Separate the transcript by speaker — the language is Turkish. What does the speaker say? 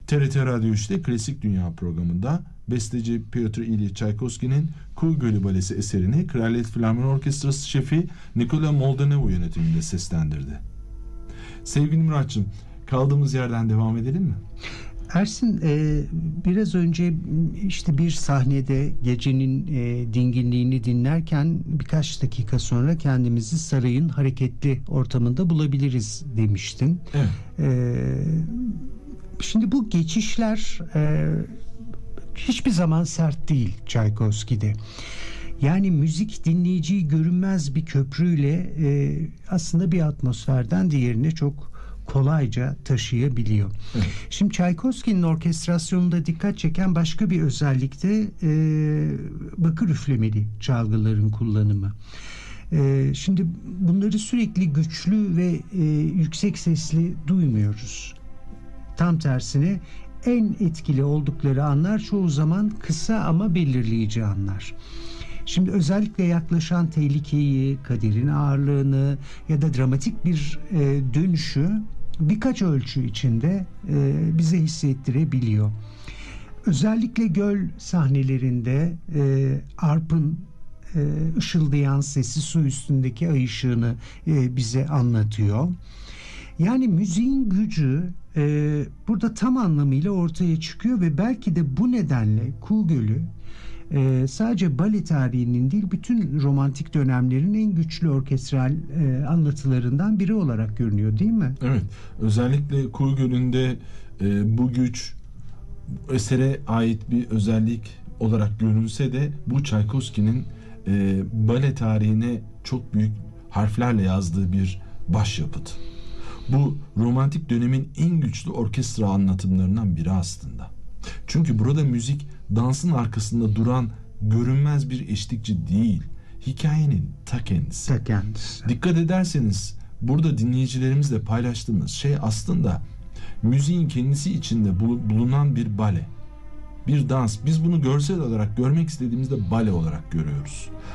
Speaker 1: TRT Radyo 3'te Klasik Dünya programında besteci Pyotr İlyich Çaykovski'nin Kuğu Gölü Balesi eserini Kraliyet Filarmoni Orkestrası şefi Nikola Moldanev yönetiminde seslendirdi. Sevgili Muratçım, kaldığımız yerden devam edelim mi?
Speaker 2: Ersin, biraz önce işte bir sahnede gecenin dinginliğini dinlerken birkaç dakika sonra kendimizi sarayın hareketli ortamında bulabiliriz demiştin.
Speaker 1: Evet.
Speaker 2: Şimdi bu geçişler hiçbir zaman sert değil Çaykovski'de. Yani müzik dinleyiciyi görünmez bir köprüyle aslında bir atmosferden diğerine çok kolayca taşıyabiliyor.
Speaker 1: Evet.
Speaker 2: Şimdi Çaykovski'nin orkestrasyonunda dikkat çeken başka bir özellik de bakır üflemeli çalgıların kullanımı. Şimdi bunları sürekli güçlü ve yüksek sesli duymuyoruz. Tam tersine en etkili oldukları anlar çoğu zaman kısa ama belirleyici anlar. Şimdi özellikle yaklaşan tehlikeyi, kaderin ağırlığını ya da dramatik bir dönüşü birkaç ölçü içinde bize hissettirebiliyor. Özellikle göl sahnelerinde arpın ışıldayan sesi su üstündeki ay ışığını bize anlatıyor. Yani müziğin gücü burada tam anlamıyla ortaya çıkıyor ve belki de bu nedenle Kuğu Gölü sadece bale tarihinin değil, bütün romantik dönemlerin en güçlü orkestral anlatılarından biri olarak görünüyor, değil mi?
Speaker 1: Evet. Özellikle Kuğu Gölü'nde bu güç esere ait bir özellik olarak görünse de bu Çaykovski'nin bale tarihine çok büyük harflerle yazdığı bir başyapıt. Bu romantik dönemin en güçlü orkestra anlatımlarından biri aslında. Çünkü burada müzik dansın arkasında duran görünmez bir eşlikçi değil, hikayenin ta kendisi.
Speaker 2: Ta kendisi.
Speaker 1: Dikkat ederseniz burada dinleyicilerimizle paylaştığımız şey aslında müziğin kendisi içinde bulunan bir bale, bir dans. Biz bunu görsel olarak görmek istediğimizde bale olarak görüyoruz.